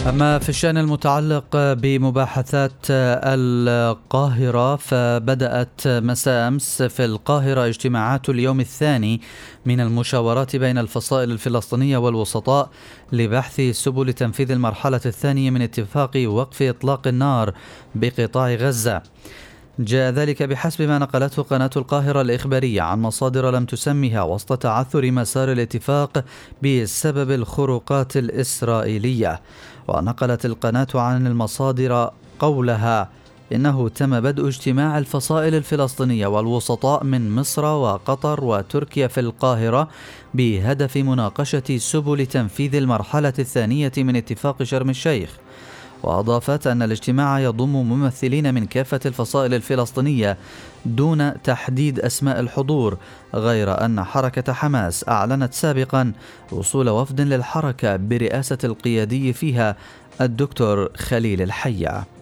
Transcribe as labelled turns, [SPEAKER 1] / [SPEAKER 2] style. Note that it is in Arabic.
[SPEAKER 1] أما في الشأن المتعلق بمباحثات القاهرة، فبدأت مساء أمس في القاهرة اجتماعات اليوم الثاني من المشاورات بين الفصائل الفلسطينية والوسطاء لبحث سبل تنفيذ المرحلة الثانية من اتفاق وقف إطلاق النار بقطاع غزة. جاء ذلك بحسب ما نقلته قناة القاهرة الإخبارية عن مصادر لم تسمها وسط تعثر مسار الاتفاق بسبب الخروقات الإسرائيلية. ونقلت القناة عن المصادر قولها إنه تم بدء اجتماع الفصائل الفلسطينية والوسطاء من مصر وقطر وتركيا في القاهرة بهدف مناقشة سبل تنفيذ المرحلة الثانية من اتفاق شرم الشيخ. وأضافت أن الاجتماع يضم ممثلين من كافة الفصائل الفلسطينية دون تحديد أسماء الحضور، غير أن حركة حماس أعلنت سابقا وصول وفد للحركة برئاسة القيادي فيها الدكتور خليل الحية.